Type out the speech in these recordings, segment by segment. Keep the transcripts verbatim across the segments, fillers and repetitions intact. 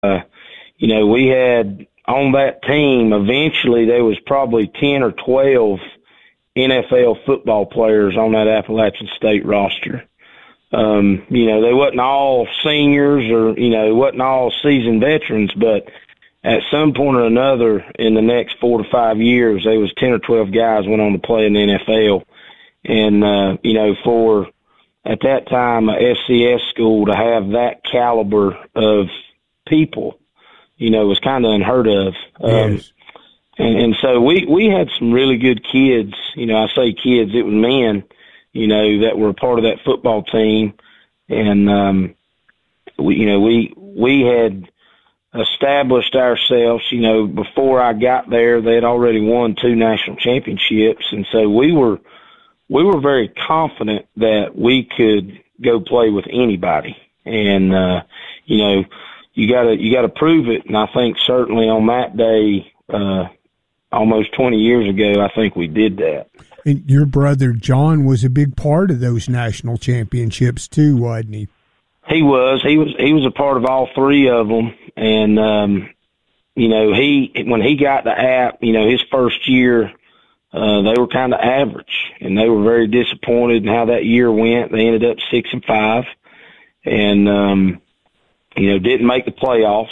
uh, you know, we had on that team, eventually there was probably ten or twelve N F L football players on that Appalachian State roster. Um, you know, they wasn't all seniors or, you know, wasn't all seasoned veterans, but at some point or another in the next four to five years, there was ten or twelve guys went on to play in the N F L. And, uh, you know, for at that time, a F C S school to have that caliber of people, you know, was kind of unheard of. Um, yes. and, and so we, we had some really good kids. You know, I say kids, it was men, you know, that were a part of that football team. And, um, we, you know, we, we had established ourselves, you know, before I got there, they had already won two national championships. And so we were, we were very confident that we could go play with anybody. And, uh, you know, you gotta, you gotta prove it. And I think certainly on that day, uh, almost twenty years ago, I think we did that. And your brother John was a big part of those national championships too, wasn't he? He was. He was. He was a part of all three of them. And um, you know, he when he got the app, you know, his first year, uh, they were kind of average, and they were very disappointed in how that year went. They ended up six and five, and um, you know, didn't make the playoffs.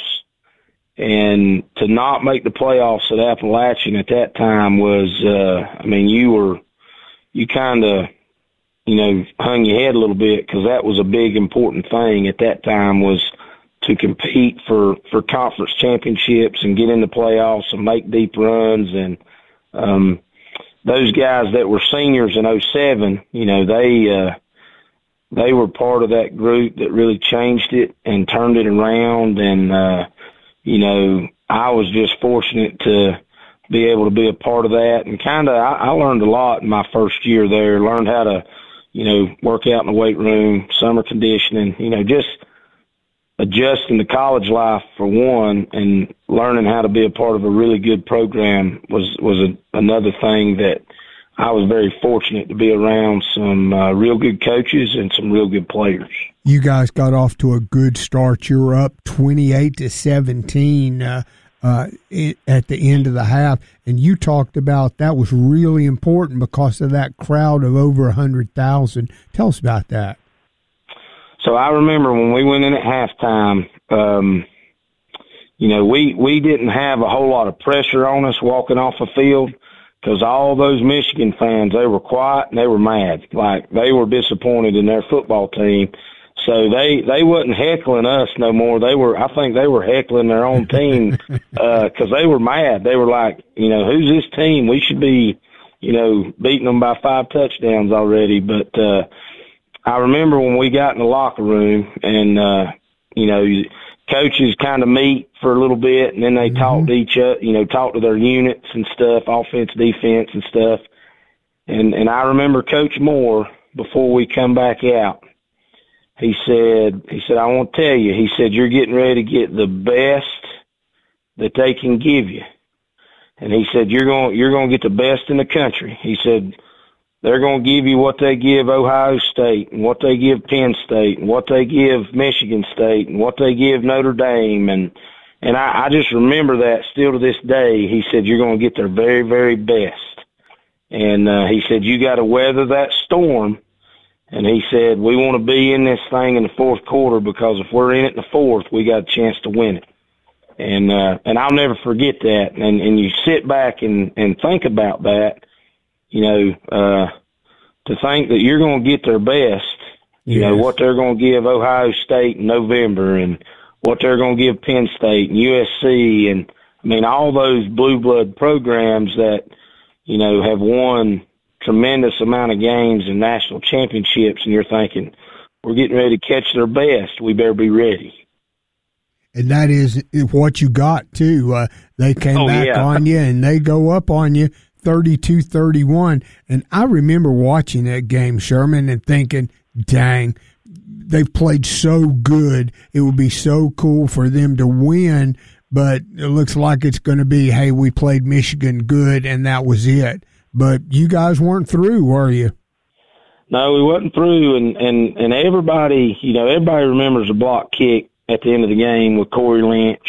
And to not make the playoffs at Appalachian at that time was, uh, I mean, you were, you kind of, you know, hung your head a little bit, because that was a big important thing at that time, was to compete for, for conference championships and get in the playoffs and make deep runs. And um, those guys that were seniors in oh seven, you know, they, uh, they were part of that group that really changed it and turned it around. And, uh, you know, I was just fortunate to be able to be a part of that. And kind of, I, I learned a lot in my first year there, learned how to, you know, work out in the weight room, summer conditioning, you know, just adjusting to college life for one, and learning how to be a part of a really good program was, was a, another thing that I was very fortunate to be around some uh, real good coaches and some real good players. You guys got off to a good start. You were up twenty-eight to seventeen uh, uh, at the end of the half, and you talked about that was really important because of that crowd of over one hundred thousand. Tell us about that. So I remember when we went in at halftime, um, you know, we, we didn't have a whole lot of pressure on us walking off the field, because all those Michigan fans, they were quiet and they were mad. Like, they were disappointed in their football team. So they, they wasn't heckling us no more. They were, I think they were heckling their own team, uh, cause they were mad. They were like, you know, who's this team? We should be, you know, beating them by five touchdowns already. But, uh, I remember when we got in the locker room and, uh, you know, coaches kind of meet for a little bit, and then they mm-hmm. talk to each other, you know, talk to their units and stuff, offense, defense and stuff. And, and I remember Coach Moore, before we come back out, he said, he said, I want to tell you, he said, you're getting ready to get the best that they can give you. And he said, you're going, you're going to get the best in the country. He said, they're going to give you what they give Ohio State and what they give Penn State and what they give Michigan State and what they give Notre Dame. And, and I, I just remember that still to this day. He said, you're going to get their very, very best. And, uh, he said, you got to weather that storm. And he said, we want to be in this thing in the fourth quarter, because if we're in it in the fourth, we got a chance to win it. And, uh, and I'll never forget that. And, and you sit back and, and think about that, you know, uh, to think that you're going to get their best, you yes. know, what they're going to give Ohio State in November and what they're going to give Penn State and U S C. And I mean, all those blue blood programs that, you know, have won tremendous amount of games and national championships, and you're thinking, we're getting ready to catch their best. We better be ready. And that is what you got, too. Uh, they came oh, back yeah. on you, and they go up on you thirty-two thirty-one. And I remember watching that game, Sherman, and thinking, dang, they've played so good. It would be so cool for them to win, but it looks like it's going to be, hey, we played Michigan good, and that was it. But you guys weren't through, were you? No, we wasn't through, and, and, and everybody, you know, everybody remembers the block kick at the end of the game with Corey Lynch